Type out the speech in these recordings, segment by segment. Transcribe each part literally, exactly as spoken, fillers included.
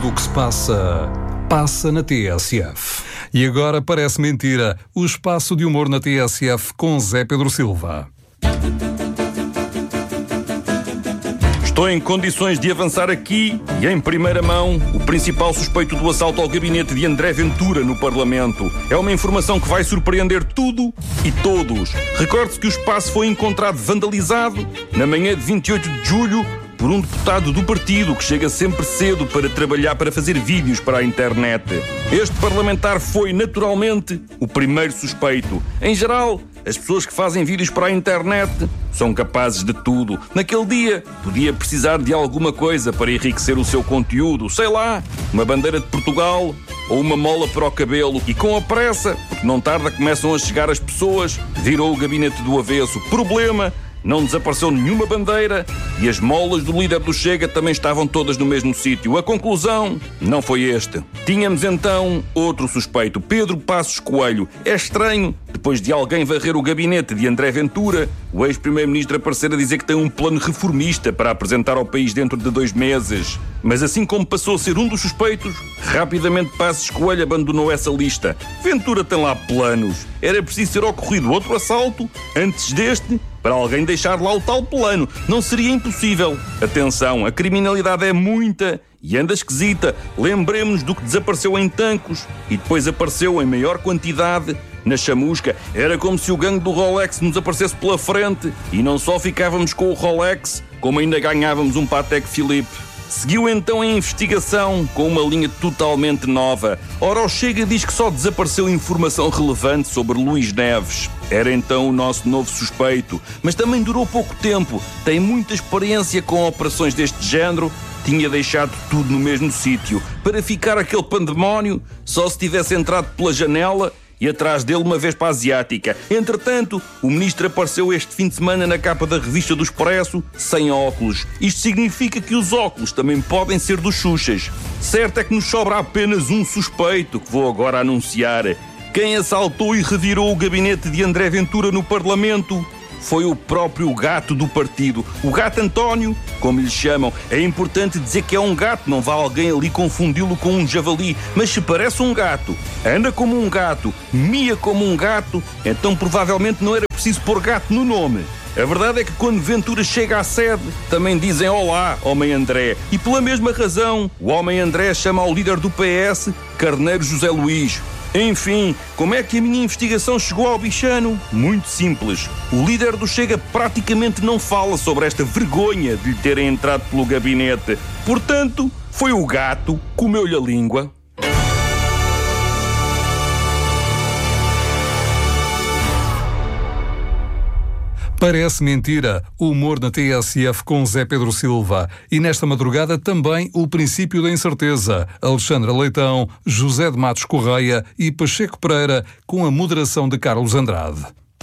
Tudo o que se passa, passa na T S F. E agora parece mentira, o espaço de humor na T S F com Zé Pedro Silva. Estou em condições de avançar aqui e, em primeira mão, o principal suspeito do assalto ao gabinete de André Ventura no Parlamento. É uma informação que vai surpreender tudo e todos. Recorde-se que o espaço foi encontrado vandalizado na manhã de vinte e oito de julho por um deputado do partido que chega sempre cedo para trabalhar para fazer vídeos para a internet. Este parlamentar foi, naturalmente, o primeiro suspeito. Em geral, as pessoas que fazem vídeos para a internet são capazes de tudo. Naquele dia, podia precisar de alguma coisa para enriquecer o seu conteúdo. Sei lá, uma bandeira de Portugal ou uma mola para o cabelo. E com a pressa, porque não tarda começam a chegar as pessoas, virou o gabinete do avesso. Problema: não desapareceu nenhuma bandeira e as molas do líder do Chega também estavam todas no mesmo sítio. A conclusão não foi este. Tínhamos então outro suspeito, Pedro Passos Coelho. É estranho, depois de alguém varrer o gabinete de André Ventura, o ex-primeiro-ministro aparecer a dizer que tem um plano reformista para apresentar ao país dentro de dois meses. Mas assim como passou a ser um dos suspeitos, rapidamente Passos Coelho abandonou essa lista. Ventura tem lá planos. Era preciso ser ocorrido outro assalto antes deste para alguém deixar lá o tal plano. Não seria impossível. Atenção, a criminalidade é muita e anda esquisita. Lembremos-nos do que desapareceu em Tancos e depois apareceu em maior quantidade na Chamusca. Era como se o gangue do Rolex nos aparecesse pela frente e não só ficávamos com o Rolex, como ainda ganhávamos um Patek Philippe. Seguiu então a investigação com uma linha totalmente nova. Ora, o Chega diz que só desapareceu informação relevante sobre Luís Neves. Era então o nosso novo suspeito, mas também durou pouco tempo. Tem muita experiência com operações deste género. Tinha deixado tudo no mesmo sítio. Para ficar aquele pandemónio, só se tivesse entrado pela janela e atrás dele uma Vespa asiática. Entretanto, o ministro apareceu este fim de semana na capa da revista do Expresso sem óculos. Isto significa que os óculos também podem ser dos Xuxas. Certo é que nos sobra apenas um suspeito, que vou agora anunciar. Quem assaltou e revirou o gabinete de André Ventura no Parlamento foi o próprio gato do partido. O gato António, como lhe chamam. É importante dizer que é um gato, não vá alguém ali confundi-lo com um javali. Mas se parece um gato, anda como um gato, mia como um gato, então provavelmente não era preciso pôr gato no nome. A verdade é que quando Ventura chega à sede, também dizem olá, homem André. E pela mesma razão, o homem André chama ao líder do P S Carneiro José Luís. Enfim, como é que a minha investigação chegou ao bichano? Muito simples. O líder do Chega praticamente não fala sobre esta vergonha de lhe terem entrado pelo gabinete. Portanto, foi o gato, comeu-lhe a língua. Parece mentira, o humor na T S F com Zé Pedro Silva. E nesta madrugada também o princípio da incerteza. Alexandra Leitão, José de Matos Correia e Pacheco Pereira, com a moderação de Carlos Andrade.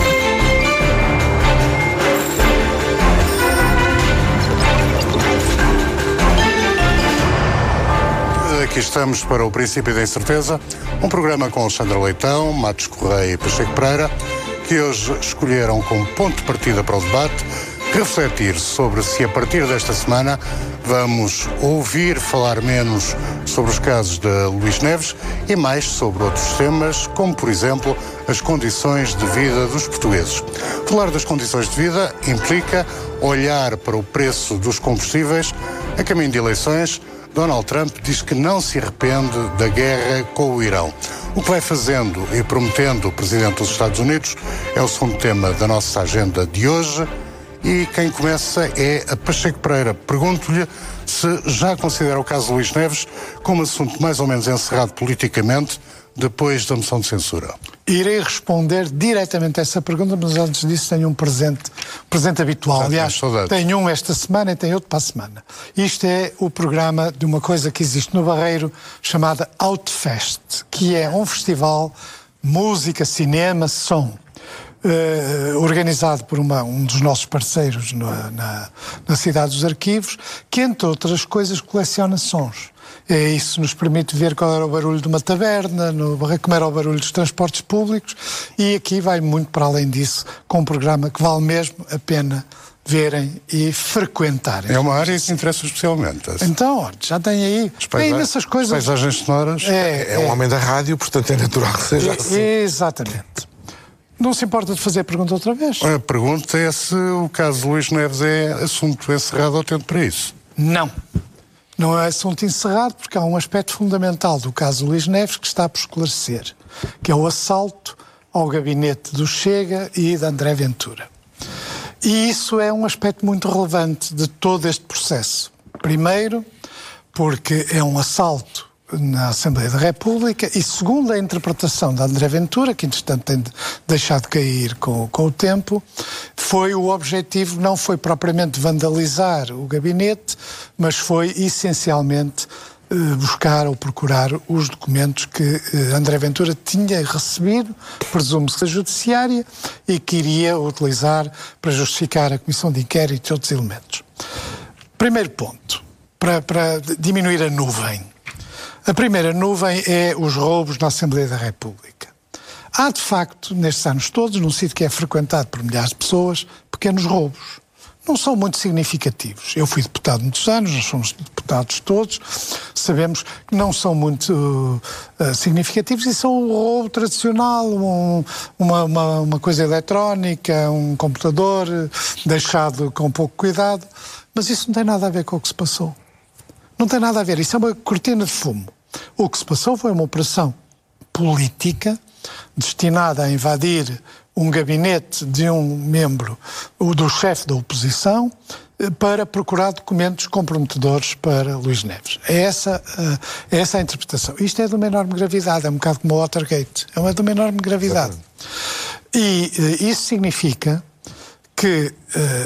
Aqui estamos para o princípio da incerteza, um programa com Alexandra Leitão, Matos Correia e Pacheco Pereira, que hoje escolheram como ponto de partida para o debate refletir sobre se a partir desta semana vamos ouvir falar menos sobre os casos de Luís Neves e mais sobre outros temas, como por exemplo as condições de vida dos portugueses. Falar das condições de vida implica olhar para o preço dos combustíveis. A caminho de eleições, Donald Trump diz que não se arrepende da guerra com o Irão. O que vai fazendo e prometendo o Presidente dos Estados Unidos é o segundo tema da nossa agenda de hoje. E quem começa é a Pacheco Pereira. Pergunto-lhe se já considera o caso de Luís Neves como assunto mais ou menos encerrado politicamente depois da moção de censura. Irei responder diretamente a essa pergunta, mas antes disso tenho um presente, presente habitual. Já Aliás, tenho um esta semana e tenho outro para a semana. Isto é o programa de uma coisa que existe no Barreiro chamada Outfest, que é um festival música, cinema, som. Uh, organizado por uma, um dos nossos parceiros no, na, na Cidade dos Arquivos, que, entre outras coisas, coleciona sons. É, isso nos permite ver qual era o barulho de uma taberna, no, como era o barulho dos transportes públicos, e aqui vai muito para além disso, com um programa que vale mesmo a pena verem e frequentarem. É uma área que interessa especialmente. Então, olha, já tem aí Paisa- imensas coisas. Paisagens sonoras. É, É um homem da rádio, portanto é natural que seja é, assim. Exatamente. Não se importa de fazer a pergunta outra vez? A pergunta é se o caso Luís Neves é assunto encerrado ou tempo para isso. Não. Não é assunto encerrado, porque há um aspecto fundamental do caso Luís Neves que está por esclarecer, que é o assalto ao gabinete do Chega e de André Ventura. E isso é um aspecto muito relevante de todo este processo. Primeiro, porque é um assalto na Assembleia da República e, segundo a interpretação de André Ventura, que entretanto tem deixado cair com, com o tempo, foi o objetivo, não foi propriamente vandalizar o gabinete, mas foi essencialmente eh, buscar ou procurar os documentos que eh, André Ventura tinha recebido, presume-se da Judiciária, e que iria utilizar para justificar a Comissão de Inquérito e outros elementos. Primeiro ponto, para, para diminuir a nuvem. A primeira nuvem é os roubos na Assembleia da República. Há, de facto, nestes anos todos, num sítio que é frequentado por milhares de pessoas, pequenos roubos. Não são muito significativos. Eu fui deputado muitos anos, nós somos deputados todos, sabemos que não são muito uh, significativos e são o roubo tradicional, um, uma, uma, uma coisa eletrónica, um computador deixado com pouco cuidado, mas isso não tem nada a ver com o que se passou. Não tem nada a ver, isso é uma cortina de fumo. O que se passou foi uma operação política destinada a invadir um gabinete de um membro, o do chefe da oposição, para procurar documentos comprometedores para Luís Neves. É essa, é essa a interpretação. Isto é de uma enorme gravidade, é um bocado como o Watergate, é uma de uma enorme gravidade. E isso significa que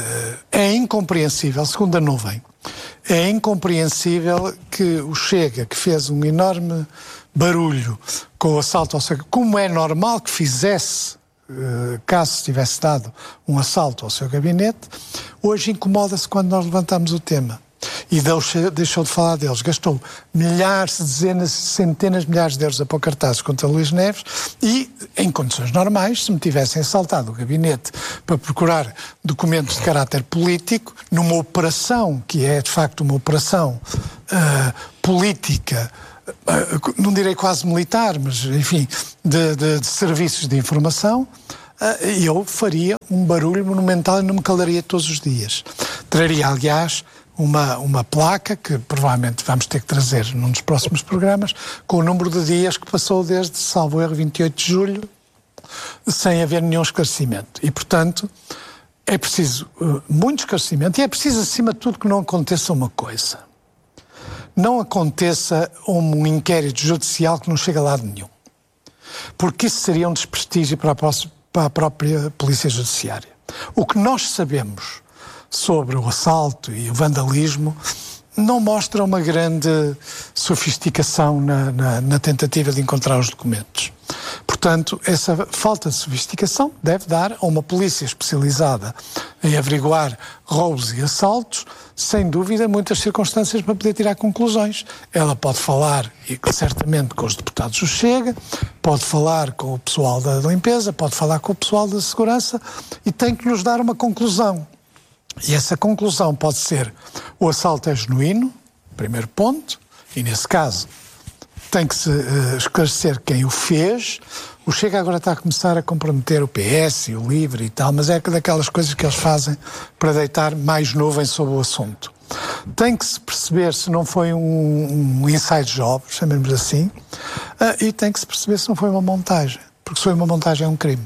é incompreensível, segundo a nuvem, é incompreensível que o Chega, que fez um enorme barulho com o assalto ao seu... Como é normal que fizesse, caso se tivesse dado um assalto ao seu gabinete, hoje incomoda-se quando nós levantamos o tema. E deixou de falar deles. Gastou milhares, dezenas, centenas de milhares de euros a pôr cartazes contra Luís Neves e, em condições normais, se me tivessem assaltado o gabinete para procurar documentos de caráter político, numa operação que é, de facto, uma operação uh, política, uh, não direi quase militar, mas, enfim, de, de, de serviços de informação, uh, eu faria um barulho monumental e não me calaria todos os dias. Traria, aliás, Uma, uma placa que provavelmente vamos ter que trazer num dos próximos programas, com o número de dias que passou desde, salvo erro, vinte e oito de julho, sem haver nenhum esclarecimento. E, portanto, é preciso uh, muito esclarecimento e é preciso, acima de tudo, que não aconteça uma coisa. Não aconteça um inquérito judicial que não chega a lado nenhum. Porque isso seria um desprestígio para a, para a própria Polícia Judiciária. O que nós sabemos sobre o assalto e o vandalismo não mostra uma grande sofisticação na, na, na tentativa de encontrar os documentos. Portanto, essa falta de sofisticação deve dar a uma polícia especializada em averiguar roubos e assaltos, sem dúvida, muitas circunstâncias para poder tirar conclusões. Ela pode falar, e certamente, com os deputados do Chega, pode falar com o pessoal da limpeza, pode falar com o pessoal da segurança e tem que nos dar uma conclusão. E essa conclusão pode ser: o assalto é genuíno, primeiro ponto, e nesse caso tem que se uh, esclarecer quem o fez. O Chega agora está a começar a comprometer o P S e o LIVRE e tal, mas é daquelas coisas que eles fazem para deitar mais nuvens sobre o assunto. Tem que se perceber se não foi um, um inside job, chamemos assim, uh, e tem que se perceber se não foi uma montagem, porque se foi uma montagem é um crime.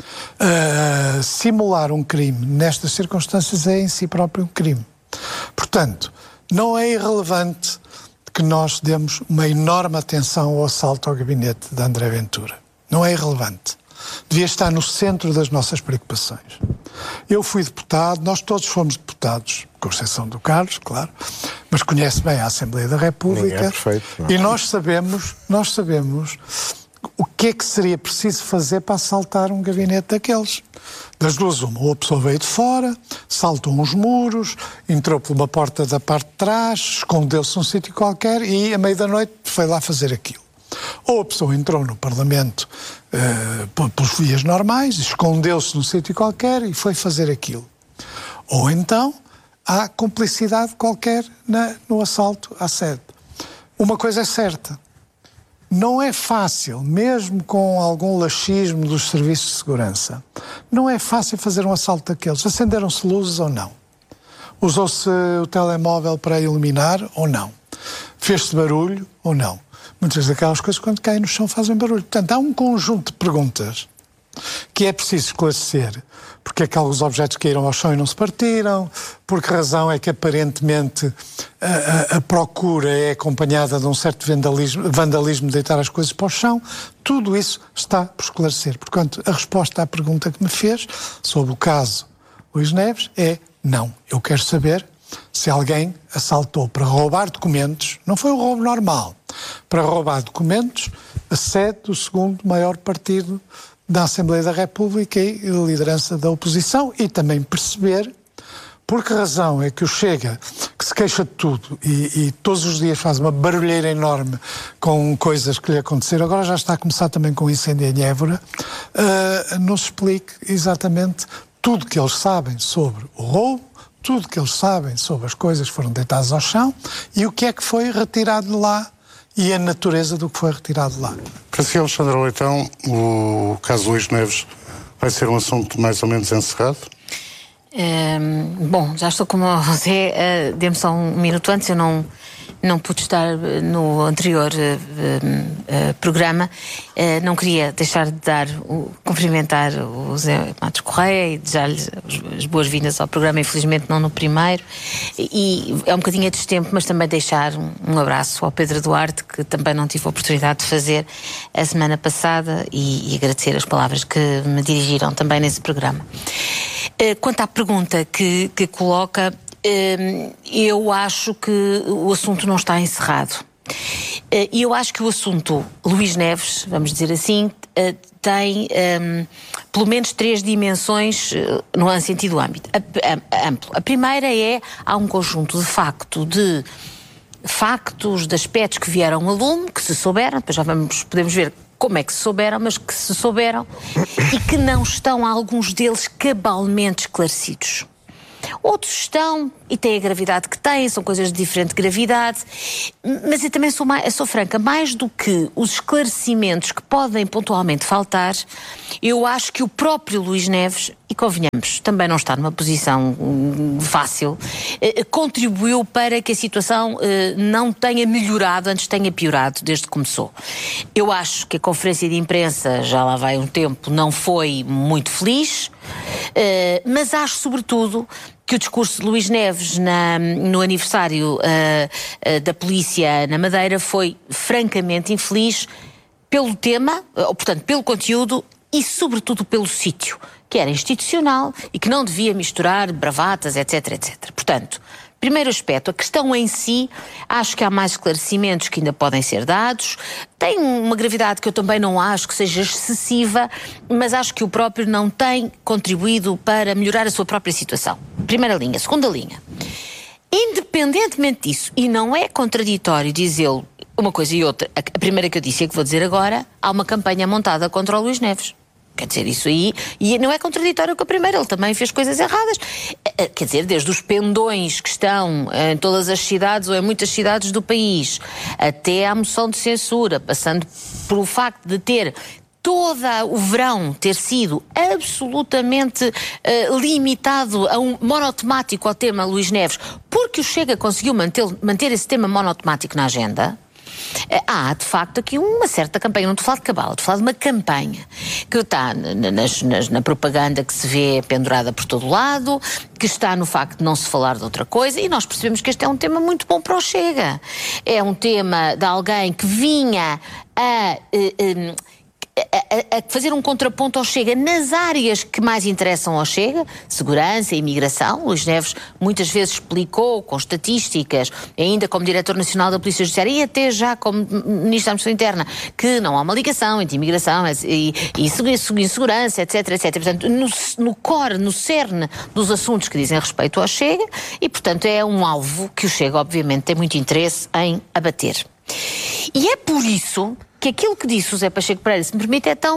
Uh, simular um crime nestas circunstâncias é em si próprio um crime. Portanto, não é irrelevante que nós demos uma enorme atenção ao assalto ao gabinete de André Ventura. Não é irrelevante. Devia estar no centro das nossas preocupações. Eu fui deputado, nós todos fomos deputados, com exceção do Carlos, claro, mas conhece bem a Assembleia da República. Ninguém é perfeito, não é? E nós sabemos, nós sabemos o que é que seria preciso fazer para assaltar um gabinete daqueles. Das duas uma, ou a pessoa veio de fora, saltou uns muros, entrou por uma porta da parte de trás, escondeu-se num sítio qualquer e, à meia da noite, foi lá fazer aquilo. Ou a pessoa entrou no Parlamento uh, pelas vias normais, escondeu-se num sítio qualquer e foi fazer aquilo. Ou então há cumplicidade qualquer na, no assalto à sede. Uma coisa é certa, não é fácil, mesmo com algum laxismo dos serviços de segurança, não é fácil fazer um assalto daqueles. Acenderam-se luzes ou não? Usou-se o telemóvel para iluminar ou não? Fez-se barulho ou não? Muitas daquelas coisas, quando caem no chão, fazem barulho. Portanto, há um conjunto de perguntas que é preciso esclarecer. Porque é que alguns objetos caíram ao chão e não se partiram? Por que razão é que, aparentemente, a, a, a procura é acompanhada de um certo vandalismo, vandalismo de deitar as coisas para o chão? Tudo isso está por esclarecer. Portanto, a resposta à pergunta que me fez sobre o caso Luís Neves é não. Eu quero saber se alguém assaltou para roubar documentos, não foi um roubo normal, para roubar documentos, a sede do segundo maior partido da Assembleia da República e a liderança da oposição, e também perceber por que razão é que o Chega, que se queixa de tudo e, e todos os dias faz uma barulheira enorme com coisas que lhe aconteceram, agora já está a começar também com o incêndio em Évora, uh, nos explique exatamente tudo que eles sabem sobre o roubo, tudo que eles sabem sobre as coisas que foram deitadas ao chão e o que é que foi retirado de lá e a natureza do que foi retirado de lá. Para si, Alexandre Leitão, o caso Luís Neves vai ser um assunto mais ou menos encerrado? Um, bom, já estou como você, uh, dê-me só um minuto antes, eu não, não pude estar no anterior uh, uh, programa, uh, não queria deixar de dar, o, cumprimentar o Zé Matos Correia e desejar-lhe as boas-vindas ao programa, infelizmente não no primeiro, e é um bocadinho a destempo, mas também deixar um, um abraço ao Pedro Duarte, que também não tive a oportunidade de fazer a semana passada, e, e agradecer as palavras que me dirigiram também nesse programa. Uh, quanto à pergunta que, que coloca, eu acho que o assunto não está encerrado. E eu acho que o assunto Luís Neves, vamos dizer assim, tem um, pelo menos três dimensões no sentido âmbito, amplo. A primeira é, há um conjunto de facto de factos, de aspectos que vieram a lume, que se souberam, depois já vamos, podemos ver como é que se souberam, mas que se souberam e que não estão, alguns deles, cabalmente esclarecidos. Outros estão e têm a gravidade que têm, são coisas de diferente gravidade, mas eu também sou, mais, eu sou franca, mais do que os esclarecimentos que podem pontualmente faltar, eu acho que o próprio Luís Neves, e convenhamos, também não está numa posição hum, fácil, eh, contribuiu para que a situação eh, não tenha melhorado, antes tenha piorado desde que começou. Eu acho que a conferência de imprensa, já lá vai um tempo, não foi muito feliz, eh, mas acho sobretudo que o discurso de Luís Neves na, no aniversário uh, uh, da polícia na Madeira foi francamente infeliz pelo tema, ou portanto pelo conteúdo e sobretudo pelo sítio, que era institucional e que não devia misturar bravatas, etc, etcétera. Portanto, primeiro aspecto, a questão em si, acho que há mais esclarecimentos que ainda podem ser dados, tem uma gravidade que eu também não acho que seja excessiva, mas acho que o próprio não tem contribuído para melhorar a sua própria situação. Primeira linha. Segunda linha. Independentemente disso, e não é contraditório dizê-lo uma coisa e outra, a primeira que eu disse e a que vou dizer agora, há uma campanha montada contra o Luís Neves. Quer dizer, isso aí, e não é contraditório com a primeira, ele também fez coisas erradas. Quer dizer, desde os pendões que estão em todas as cidades ou em muitas cidades do país, até à moção de censura, passando por o facto de ter todo o verão ter sido absolutamente uh, limitado a um monotemático ao tema Luís Neves, porque o Chega conseguiu manter, manter esse tema monotemático na agenda. Há, de facto, aqui uma certa campanha, não estou a falar de cabala, estou a falar de uma campanha que está na, nas, nas, na propaganda que se vê pendurada por todo lado, que está no facto de não se falar de outra coisa, e nós percebemos que este é um tema muito bom para o Chega. É um tema de alguém que vinha a... a, a A, a fazer um contraponto ao Chega nas áreas que mais interessam ao Chega, segurança e imigração. Luís Neves muitas vezes explicou com estatísticas, ainda como Diretor Nacional da Polícia Judiciária e até já como Ministro da Administração Interna, que não há uma ligação entre imigração e, e, e segurança, etc, etcétera. Portanto, no, no core, no cerne dos assuntos que dizem respeito ao Chega, e portanto é um alvo que o Chega obviamente tem muito interesse em abater. E é por isso que aquilo que disse o Zé Pacheco Pereira, se me permite, é tão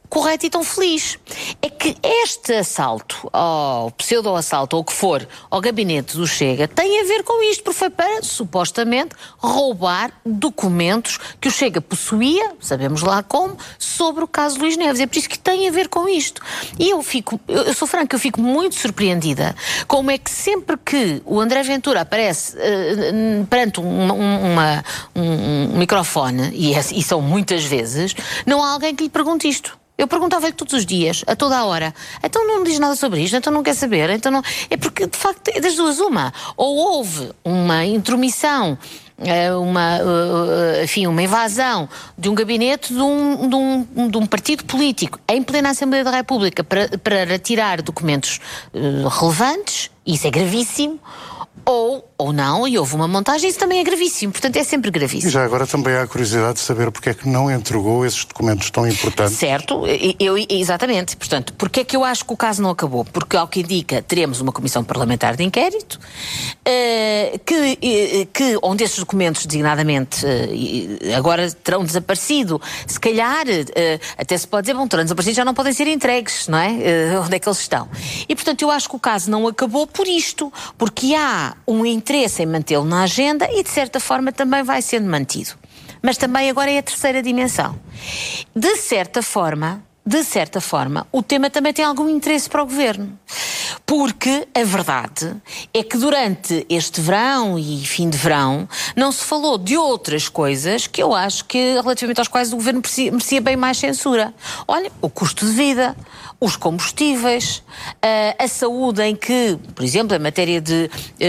correto e tão feliz. É que este assalto, ou pseudo-assalto, ou o que for, ao gabinete do Chega, tem a ver com isto, porque foi para, supostamente, roubar documentos que o Chega possuía, sabemos lá como, sobre o caso Luís Neves. É por isso que tem a ver com isto. E eu fico, eu, eu sou franca, eu fico muito surpreendida como é que sempre que o André Ventura aparece uh, perante uma, uma, um, um microfone, e, é, e são muitas vezes, não há alguém que lhe pergunte isto. Eu perguntava-lhe todos os dias, a toda a hora, então não diz nada sobre isto, então não quer saber, então não... É porque, de facto, é das duas uma. Ou houve uma intromissão, uma, enfim, uma invasão de um gabinete de um, de um, de um partido político em plena Assembleia da República para, para tirar documentos uh, relevantes, isso é gravíssimo, ou, ou não, e houve uma montagem, isso também é gravíssimo, portanto é sempre gravíssimo. E já agora também há a curiosidade de saber porque é que não entregou esses documentos tão importantes. Certo, eu, exatamente, portanto, porque é que eu acho que o caso não acabou? Porque, ao que indica, teremos uma comissão parlamentar de inquérito, uh, que, uh, que, onde esses documentos, designadamente, uh, agora terão desaparecido, se calhar, uh, até se pode dizer, bom, terão desaparecido, já não podem ser entregues, não é? Uh, onde é que eles estão? E, portanto, eu acho que o caso não acabou por isto, porque há um interesse em mantê-lo na agenda e, de certa forma, também vai sendo mantido. Mas também agora é a terceira dimensão. De certa forma, de certa forma, o tema também tem algum interesse para o Governo. Porque a verdade é que durante este verão e fim de verão não se falou de outras coisas que eu acho que, relativamente às quais o Governo merecia, merecia bem mais censura. Olha, o custo de vida, os combustíveis, a, a saúde em que, por exemplo, em matéria de uh,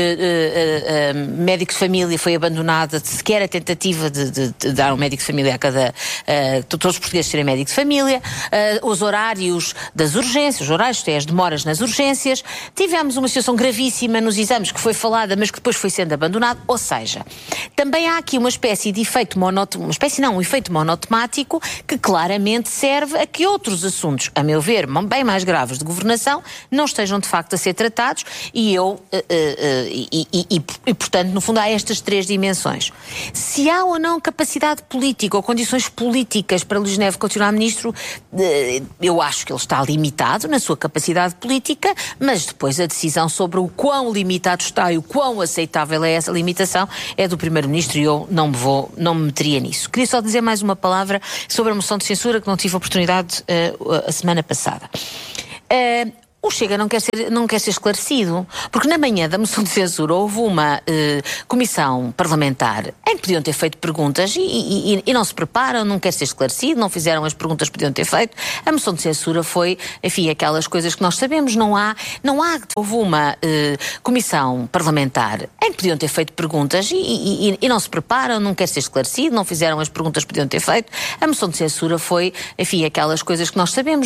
uh, uh, uh, médico de família foi abandonada, sequer a tentativa de, de, de dar um médico de família a cada... Uh, todos os portugueses terem médico de família, uh, os horários das urgências, os horários, isto é, as demoras nas urgências. Tivemos uma situação gravíssima nos exames que foi falada, mas que depois foi sendo abandonado. Ou seja, também há aqui uma espécie de efeito monotemático, uma espécie não, um efeito monotemático que claramente serve a que outros assuntos, a meu ver, bem mais graves de governação, não estejam de facto a ser tratados e eu, uh, uh, uh, e, e, e, e portanto, no fundo há estas três dimensões. Se há ou não capacidade política ou condições políticas para Luís Neves continuar ministro, uh, eu acho que ele está limitado na sua capacidade política, mas depois a decisão sobre o quão limitado está e o quão aceitável é essa limitação é do Primeiro-Ministro e eu não me vou, não me meteria nisso. Queria só dizer mais uma palavra sobre a moção de censura que não tive a oportunidade uh, a semana passada. Uh, o Chega não quer, ser, não quer ser esclarecido, porque na manhã da moção de censura houve uma uh, comissão parlamentar em que podiam ter feito perguntas e, e, e não se preparam, não quer ser esclarecido, não fizeram as perguntas que podiam ter feito. A moção de censura foi, enfim, aquelas coisas que nós sabemos, não há, não há, houve uma uh, comissão parlamentar em que podiam ter feito perguntas e, e, e não se preparam, não quer ser esclarecido, não fizeram as perguntas que podiam ter feito. A moção de censura foi, enfim, aquelas coisas que nós sabemos.